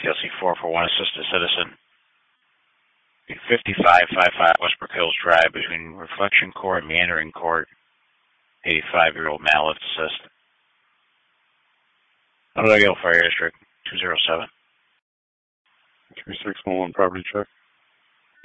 TLC 441, assist a citizen. 5555 Westbrook Hills Drive between Reflection Court and Meandering Court. 85-year-old male, let's assist. Lauderdale Fire District 207. 3611 property check.